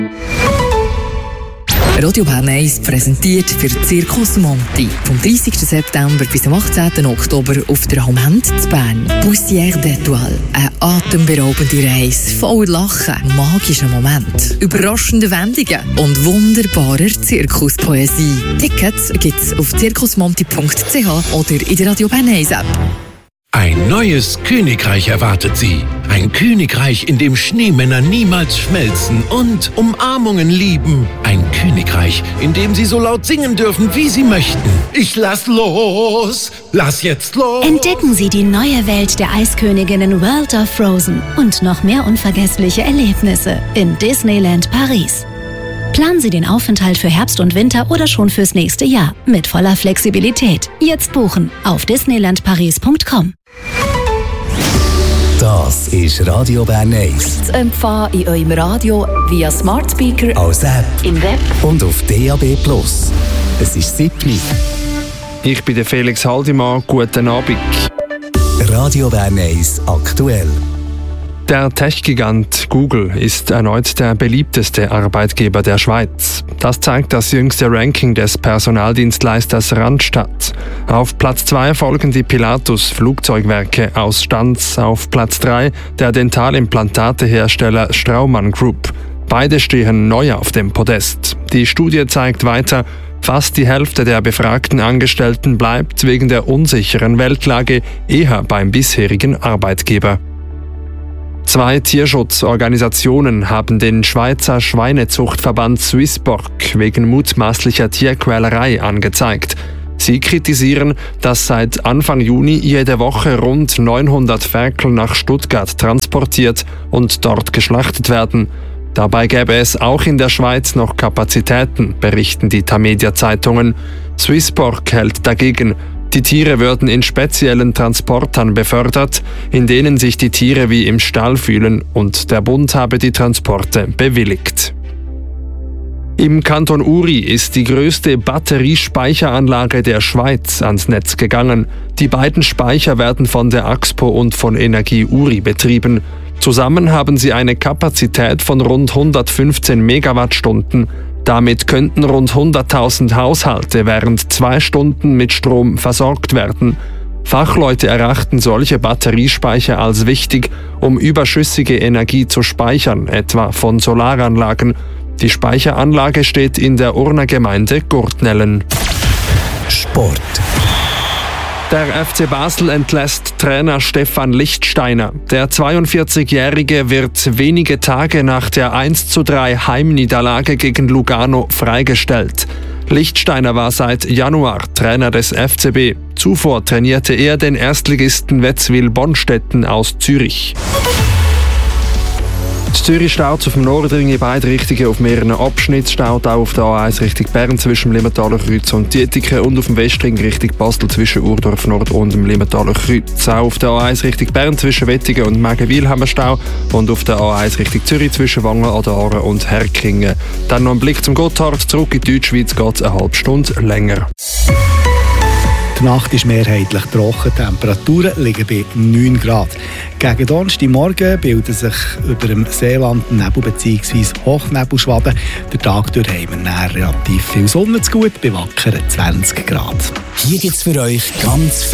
Radio Bern 1 präsentiert für Circus Monti vom 30. September bis zum 18. Oktober auf der Haument zu Bern. Poussière d'Étoile. Eine atemberaubende Reise voller Lachen, magischen Moment, überraschende Wendungen und wunderbarer Zirkuspoesie. Tickets gibt's auf circusmonti.ch oder in der Radio Bern 1 App. Ein neues Königreich erwartet Sie. Ein Königreich, in dem Schneemänner niemals schmelzen und Umarmungen lieben. Ein Königreich, in dem Sie so laut singen dürfen, wie Sie möchten. Ich lass los! Lass jetzt los! Entdecken Sie die neue Welt der Eisköniginnen World of Frozen und noch mehr unvergessliche Erlebnisse in Disneyland Paris. Planen Sie den Aufenthalt für Herbst und Winter oder schon fürs nächste Jahr mit voller Flexibilität. Jetzt buchen auf disneylandparis.com. Das ist Radio Bern 1. Zu empfangen in eurem Radio via Smart Speaker, Als App im Web und auf DAB+. Es ist 7 Uhr. Ich bin der Felix Haldimann. Guten Abend. Radio Bern 1 aktuell. Der Tech-Gigant Google ist erneut der beliebteste Arbeitgeber der Schweiz. Das zeigt das jüngste Ranking des Personaldienstleisters Randstad. Auf Platz 2 folgen die Pilatus Flugzeugwerke aus Stanz, auf Platz 3 der Dentalimplantatehersteller Straumann Group. Beide stehen neu auf dem Podest. Die Studie zeigt weiter, fast die Hälfte der befragten Angestellten bleibt wegen der unsicheren Weltlage eher beim bisherigen Arbeitgeber. 2 Tierschutzorganisationen haben den Schweizer Schweinezuchtverband Swissborg wegen mutmaßlicher Tierquälerei angezeigt. Sie kritisieren, dass seit Anfang Juni jede Woche rund 900 Ferkel nach Stuttgart transportiert und dort geschlachtet werden. Dabei gäbe es auch in der Schweiz noch Kapazitäten, berichten die Tamedia-Zeitungen. Swissborg hält dagegen, die Tiere würden in speziellen Transportern befördert, in denen sich die Tiere wie im Stall fühlen, und der Bund habe die Transporte bewilligt. Im Kanton Uri ist die größte Batteriespeicheranlage der Schweiz ans Netz gegangen. Die beiden Speicher werden von der Axpo und von Energie Uri betrieben. Zusammen haben sie eine Kapazität von rund 115 Megawattstunden. Damit könnten rund 100.000 Haushalte während 2 Stunden mit Strom versorgt werden. Fachleute erachten solche Batteriespeicher als wichtig, um überschüssige Energie zu speichern, etwa von Solaranlagen. Die Speicheranlage steht in der Urner Gemeinde Gurtnellen. Sport. Der FC Basel entlässt Trainer Stefan Lichtsteiner. Der 42-Jährige wird wenige Tage nach der 1:3 Heimniederlage gegen Lugano freigestellt. Lichtsteiner war seit Januar Trainer des FCB. Zuvor trainierte er den Erstligisten Wetzwil-Bonstetten aus Zürich. Zürich staut auf dem Nordring in beide Richtungen auf mehreren Abschnitten, staut auch auf der A1 Richtung Bern zwischen dem Limmertaler Kreuz und Dietike und auf dem Westring Richtung Basel zwischen Urdorf Nord und dem Limmertaler Kreuz. Auch auf der A1 Richtung Bern zwischen Wettingen und Mägenwil haben wir Stau und auf der A1 Richtung Zürich zwischen Wangen an der Aare und Herkingen. Dann noch ein Blick zum Gotthard. Zurück in die Deutschschweiz geht es eine halbe Stunde länger. Die Nacht ist mehrheitlich trocken, die Temperaturen liegen bei 9 Grad. Gegen Donnerstagmorgen bilden sich über dem Seeland Nebel bzw. Hochnebelschwaden. Der Tag durch haben wir relativ viel Sonne zu gut, bei wackeren 20 Grad. Hier gibt es für euch ganz viel